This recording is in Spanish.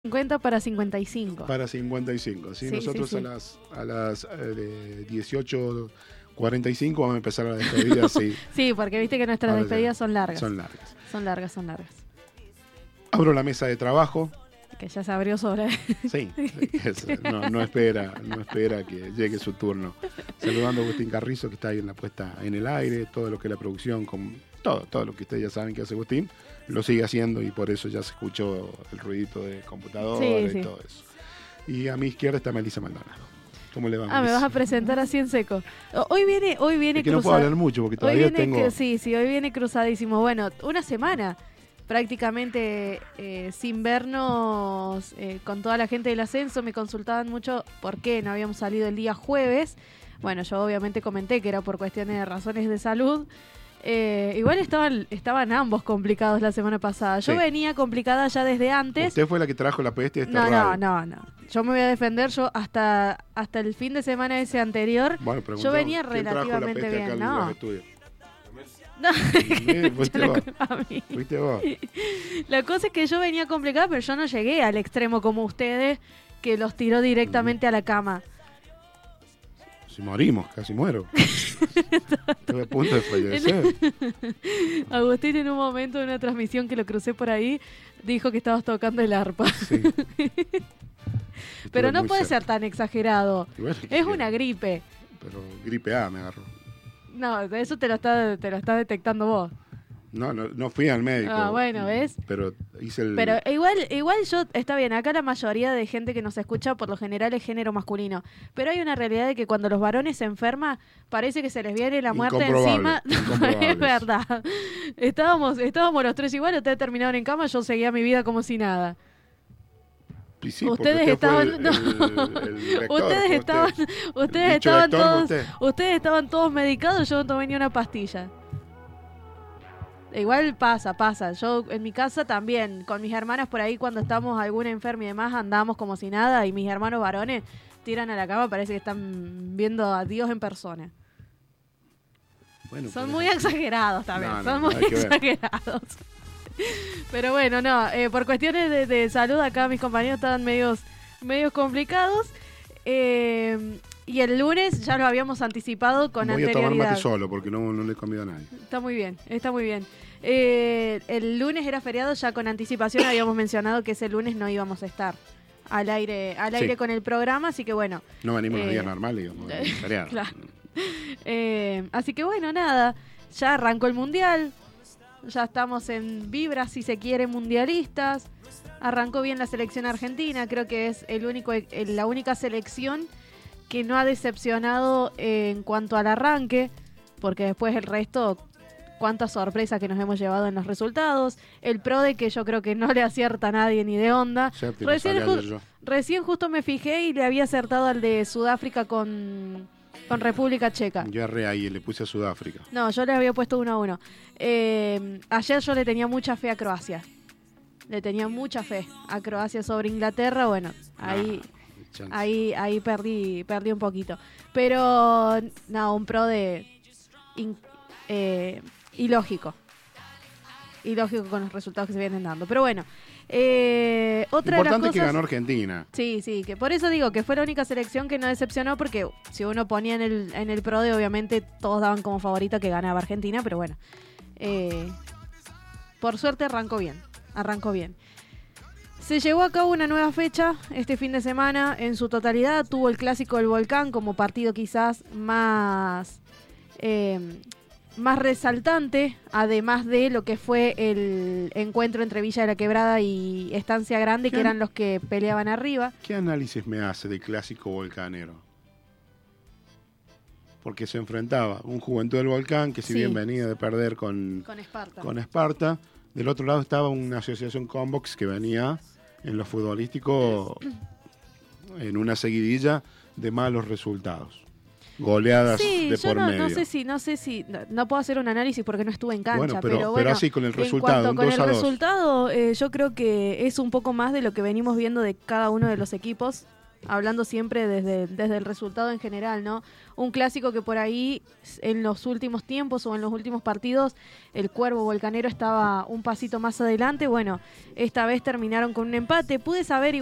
50 para 55. Para 55, ¿sí? Sí, Nosotros sí, sí. a las 18:45 vamos a empezar la despedida, sí. Sí, porque viste que nuestras Ahora despedidas son largas. Son largas. Son largas, son largas. Abro la mesa de trabajo. Que ya se abrió sobre. Sí, no espera que llegue su turno. Saludando a Agustín Carrizo, que está ahí en la puesta en el aire, todo lo que es la producción, con todo lo que ustedes ya saben que hace Agustín, lo sigue haciendo y por eso ya se escuchó el ruidito de computadora Sí. y todo eso. Y a mi izquierda está Melissa Maldonado. ¿Cómo le va, Me Melissa? vas a presentar así en seco. Hoy viene Es que no puedo hablar mucho porque Hoy todavía viene, sí, hoy viene cruzadísimo. Bueno, una semana prácticamente sin vernos con toda la gente del ascenso. Me consultaban mucho por qué no habíamos salido el día jueves. Bueno, yo obviamente comenté que era por cuestiones de razones de salud. Igual estaban ambos complicados la semana pasada. Yo Sí. venía complicada ya desde antes. Usted fue la que trajo la peste a esta radio. No. Yo me voy a defender. Yo hasta el fin de semana ese anterior, Bueno, yo venía ¿quién trajo la relativamente peste acá bien. en los No, estudios? no. Fuiste Ya la vos. culpa a mí. Fuiste vos. La cosa es que yo venía complicada, pero yo no llegué al extremo como ustedes, que los tiró directamente a la cama. Si morimos, casi muero. Estuve a punto de fallecer. Agustín en un momento de una transmisión que lo crucé por ahí, dijo que estabas tocando el arpa. Sí. Pero Estuve no muy puede cerca. ser tan exagerado. Y bueno, Es una gripe. Pero gripe A me agarró. No, eso te lo está detectando vos. No fui al médico. Bueno, ¿ves? Pero hice el... Pero igual yo, está bien, acá la mayoría de gente que nos escucha por lo general es género masculino, pero hay una realidad de que cuando los varones se enferman, parece que se les viene la muerte encima. Incomprobable. Es verdad. Estábamos los tres igual, ustedes terminaron en cama, yo seguía mi vida como si nada. Y sí, Ustedes porque usted fue estaban- no. el rector, Ustedes fue estaban, usted. ustedes El dicho estaban rector fue todos, usted. ustedes estaban todos medicados, yo no tomé ni una pastilla. Igual pasa. Yo en mi casa también, con mis hermanas por ahí cuando estamos alguna enferma y demás, andamos como si nada y mis hermanos varones tiran a la cama, parece que están viendo a Dios en persona. Bueno, Son pero- muy exagerados también, No, son nada muy que ver. exagerados. Pero bueno, no, por cuestiones de salud acá mis compañeros estaban medios complicados. Y el lunes ya lo habíamos anticipado con Voy a tomar anterioridad. mate solo porque no le he comido a nadie. Está muy bien. El lunes era feriado, ya con anticipación habíamos mencionado que ese lunes no íbamos a estar al aire Sí. con el programa, así que bueno. No venimos los Eh, días normales, digamos, feriado. Claro. Así que bueno, nada, ya arrancó el mundial, ya estamos en vibras, si se quiere, mundialistas. Arrancó bien la selección argentina, creo que es la única selección que no ha decepcionado en cuanto al arranque, porque después el resto, cuántas sorpresas que nos hemos llevado en los resultados. El PRODE que yo creo que no le acierta a nadie ni de onda. Séptimo salí ayer yo. Recién justo me fijé y le había acertado al de Sudáfrica con República Checa. Yo erré ahí, le puse a Sudáfrica. No, yo le había puesto 1-1. Ayer yo le tenía mucha fe a Croacia. Le tenía mucha fe a Croacia sobre Inglaterra. Bueno, Chance. ahí perdí un poquito. Pero, no, un PRODE ilógico. Ilógico con los resultados que se vienen dando. Pero bueno, otra de las Importante cosas... que ganó Argentina. Sí, que por eso digo que fue la única selección que no decepcionó, porque si uno ponía en el PRODE, obviamente todos daban como favorita que ganaba Argentina, pero bueno. Por suerte arrancó bien. Se llevó a cabo una nueva fecha este fin de semana. En su totalidad tuvo el Clásico del Volcán como partido quizás más resaltante, además de lo que fue el encuentro entre Villa de la Quebrada y Estancia Grande, que ¿Quién? eran los que peleaban arriba. ¿Qué análisis me hace del clásico volcanero? Porque se enfrentaba un Juventud del Volcán, que si Sí. bien venía de perder con Esparta, del otro lado estaba una asociación Convox que venía en lo futbolístico en una seguidilla de malos resultados. Goleadas Sí, de yo por medio. no sé si no puedo hacer un análisis porque no estuve en cancha, Bueno, pero pero así con el resultado, en cuanto un con 2 el a 2. resultado, yo creo que es un poco más de lo que venimos viendo de cada uno de los equipos hablando siempre desde el resultado en general, ¿no? Un clásico que por ahí en los últimos tiempos o en los últimos partidos el Cuervo Volcanero estaba un pasito más adelante. Bueno, esta vez terminaron con un empate. Pude saber